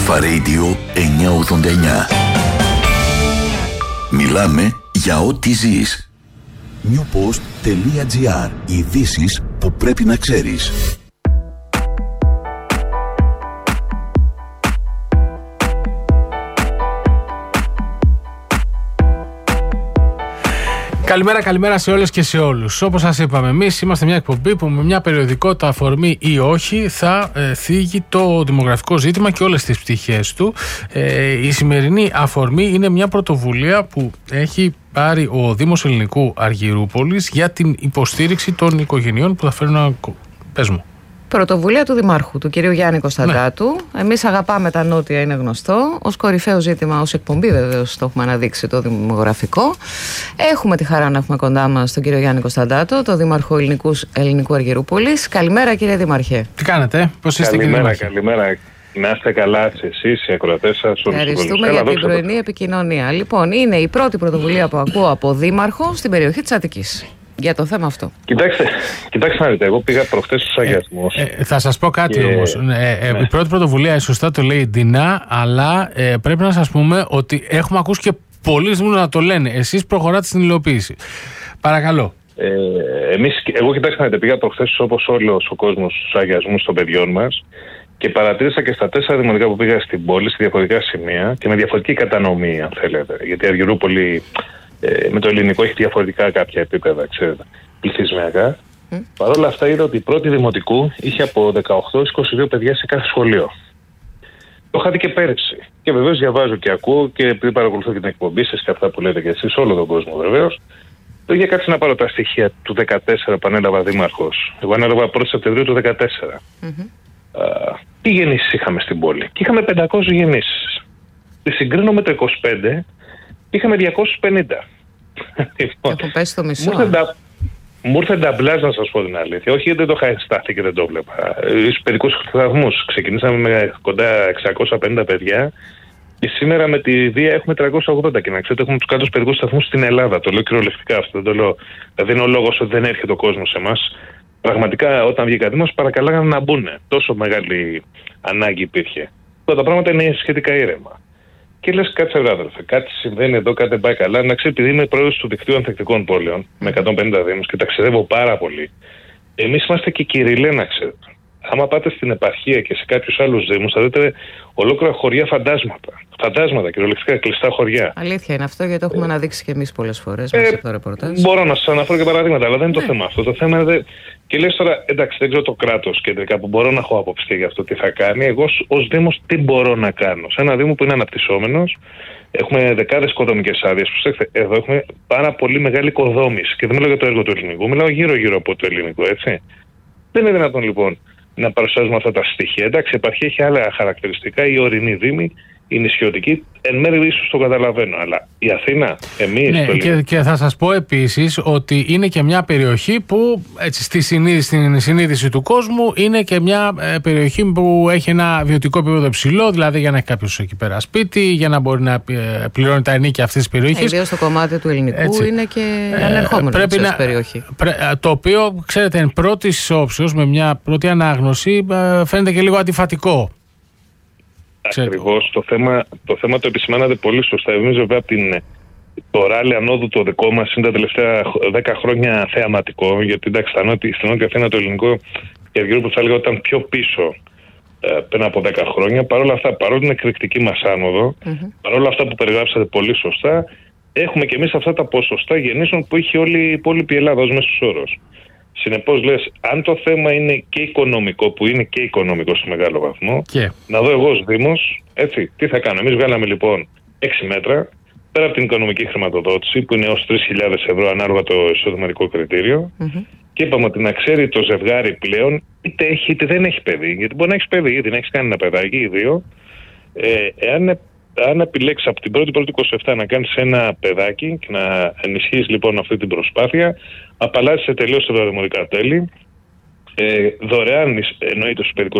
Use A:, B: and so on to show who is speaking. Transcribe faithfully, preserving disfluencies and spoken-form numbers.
A: Αλφα Radio εννιακόσια ογδόντα εννιά. Μιλάμε για ό,τι ζεις. newpost.gr. Ειδήσεις που πρέπει να ξέρεις.
B: Καλημέρα, καλημέρα σε όλες και σε όλους. Όπως σας είπαμε, εμείς είμαστε μια εκπομπή που με μια περιοδικότητα, αφορμή ή όχι, θα ε, θίγει το δημογραφικό ζήτημα και όλες τις πτυχές του. Ε, η σημερινή αφορμή είναι μια πρωτοβουλία που έχει πάρει ο Δήμος Ελληνικού Αργυρούπολης για την υποστήριξη των οικογενειών που θα φέρουν ένα... Πες μου.
C: Πρωτοβουλία του Δημάρχου, του κυρίου Γιάννη Κωνσταντάτου. Ναι. Εμείς αγαπάμε τα νότια, είναι γνωστό. Ως κορυφαίο ζήτημα, ως εκπομπή βεβαίως το έχουμε αναδείξει το δημογραφικό. Έχουμε τη χαρά να έχουμε κοντά μας τον κύριο Γιάννη Κωνσταντάτο, τον Δήμαρχο Ελληνικούς, Ελληνικού Αργυρούπολης. Καλημέρα, κύριε Δήμαρχε.
B: Τι κάνετε, πώς είστε, κύριε Δήμαρχε?
D: Καλημέρα, να είστε καλά εσείς, οι ακροατές σας.
C: Ευχαριστούμε για την πρωινή επικοινωνία. Λοιπόν, είναι η πρώτη πρωτοβουλία που ακούω από Δήμαρχο στην περιοχή της Αττικής για το θέμα αυτό.
D: Κοιτάξτε, κοιτάξτε να δείτε, εγώ πήγα προχθές στους Αγιασμούς.
B: Ε, ε, θα σας πω κάτι
D: και...
B: όμως. Ε, ε, ναι. Η πρώτη πρωτοβουλία, σωστά το λέει η Ντινά, αλλά ε, πρέπει να σας πούμε ότι έχουμε ακούσει και πολλοί Δήμους να το λένε. Εσείς προχωράτε στην υλοποίηση. Παρακαλώ.
D: Ε, εμείς, εγώ κοιτάξτε να δείτε, πήγα προχθές όπως όλος ο κόσμος στους Αγιασμούς των παιδιών μας και παρατήρησα και στα τέσσερα δημοτικά που πήγα στην πόλη, σε διαφορετικά σημεία και με διαφορετική κατανομή, αν θέλετε. Γιατί η Αργυρούπολη ε, με το ελληνικό έχει διαφορετικά κάποια επίπεδα, ξέρετε, πληθυσμιακά. Mm. Παρ' όλα αυτά είδα ότι η πρώτη δημοτικού είχε από δεκαοκτώ έως είκοσι δύο παιδιά σε κάθε σχολείο. Το είχα δει και πέρυσι. Και βεβαίως διαβάζω και ακούω και επειδή παρακολουθώ και την εκπομπή σας και αυτά που λέτε και εσείς, όλο τον κόσμο βεβαίως. Το είχε κάτσει να πάρω τα στοιχεία του δεκατέσσερα που ανέλαβα δήμαρχος. Εγώ ανέλαβα πρώτη Σεπτεμβρίου του δεκατέσσερα. Mm-hmm. Uh, τι γεννήσεις είχαμε στην πόλη? Και είχαμε πεντακόσιες γεννήσεις. Τη συγκρίνω με το είκοσι πέντε, είχαμε διακόσιες πενήντα.
C: Έχω πέσει το μισό.
D: Μου ήρθε νταμπλάζ, να σας πω την αλήθεια. Όχι, γιατί δεν το είχα στάθει και δεν το βλέπα. Στους παιδικούς σταθμούς ξεκινήσαμε με κοντά εξακόσια πενήντα παιδιά και σήμερα με τη Δία έχουμε τριακόσια ογδόντα. Και να ξέρετε, έχουμε τους κάτω παιδικούς σταθμούς στην Ελλάδα. Το λέω κυριολεκτικά αυτό. Δεν το λέω. Δηλαδή είναι ο λόγος ότι δεν έρχεται ο κόσμος σε εμάς. Πραγματικά, όταν βγήκα Δήμος, παρακαλάγανε να μπουν. Τόσο μεγάλη ανάγκη υπήρχε. Τώρα τα πράγματα είναι σχετικά ήρεμα. Και λες, κάτσε ρε αδερφέ, κάτι συμβαίνει εδώ, κάτι δεν πάει καλά. Να ξέρει, επειδή είμαι πρόεδρος του δικτύου ανθεκτικών πόλεων με εκατόν πενήντα δήμους και ταξιδεύω πάρα πολύ, εμείς είμαστε και Κυριλέ, να ξέρετε. Άμα πάτε στην επαρχία και σε κάποιους άλλους δήμους, θα δείτε ολόκληρα χωριά φαντάσματα. Φαντάσματα, κυριολεκτικά κλειστά χωριά.
C: Αλήθεια είναι αυτό, γιατί το έχουμε ε, αναδείξει και εμείς πολλές φορές ε, μέσα από το ρεπορτάζ.
D: Μπορώ να σας αναφέρω και παραδείγματα, αλλά δεν είναι ναι. το θέμα αυτό. Το θέμα είναι. Και λες τώρα, εντάξει, δεν ξέρω το κράτος κεντρικά που μπορώ να έχω άποψη για αυτό τι θα κάνει. Εγώ ως Δήμος τι μπορώ να κάνω? Σε ένα Δήμο που είναι αναπτυσσόμενος, έχουμε δεκάδες οικοδομικές άδειες. Εδώ έχουμε πάρα πολύ μεγάλη οικοδόμηση. Και δεν μιλάω για το έργο του ελληνικού, μιλάω γύρω-γύρω από το ελληνικό, έτσι. Δεν είναι δυνατόν λοιπόν να παρουσιάζουμε αυτά τα στοιχεία. Εντάξει, η επαρχία έχει άλλα χαρακτηριστικά, η ορεινή Δήμη, η νησιωτική, εν μέρει ίσως το καταλαβαίνω, αλλά η Αθήνα, εμείς...
B: Ναι, το και, και θα σας πω επίσης ότι είναι και μια περιοχή που έτσι, στη συνείδηση, στην συνείδηση του κόσμου είναι και μια ε, περιοχή που έχει ένα βιωτικό επίπεδο υψηλό, δηλαδή για να έχει κάποιος εκεί πέρα σπίτι, για να μπορεί να ε, πληρώνει τα ενίκια αυτής της περιοχής.
C: Ιδίως στο κομμάτι του ελληνικού έτσι. Είναι και ε, ανερχόμενο
B: πρέπει να, περιοχή. Πρέ, το οποίο, ξέρετε, εν πρώτης όψεως, με μια πρώτη ανάγνωση, ε, φαίνεται και λίγο αντιφατικό.
D: Ακριβώς. Το θέμα, το θέμα το επισημάνατε πολύ σωστά. Εμείς βέβαια από την το ράλι ανόδου το δικό μας είναι τα τελευταία δέκα χρόνια θεαματικό. Γιατί εντάξει, στην Νότια Αθήνα το ελληνικό και Αργυρούπολη θα έλεγα ήταν πιο πίσω ε, πριν από δέκα χρόνια. Παρ' όλα αυτά, παρόλο την εκρηκτική μας άνοδο, mm-hmm. παρόλα αυτά που περιγράψατε πολύ σωστά, έχουμε και εμείς αυτά τα ποσοστά γεννήσεων που έχει όλη η υπόλοιπη Ελλάδα ως μέσος όρος. Συνεπώς λες, αν το θέμα είναι και οικονομικό, που είναι και οικονομικό σε μεγάλο βαθμό, yeah. να δω εγώ ως Δήμος, έτσι, τι θα κάνω? Εμείς βγάλαμε λοιπόν έξι μέτρα, πέρα από την οικονομική χρηματοδότηση, που είναι έως τρεις χιλιάδες ευρώ ανάλογα το εισοδηματικό κριτήριο, mm-hmm. και είπαμε ότι να ξέρει το ζευγάρι πλέον, είτε έχει είτε δεν έχει παιδί, γιατί μπορεί να έχει παιδί, είτε να έχει κάνει ένα παιδάκι ή δύο, ε, εάν αν επιλέξεις από την πρώτη πρώτη είκοσι επτά να κάνεις ένα παιδάκι και να ενισχύσεις λοιπόν αυτή την προσπάθεια, απαλλάσσεσαι τελείως τα δημοτικά τέλη, ε, δωρεάν εννοείται στους παιδικούς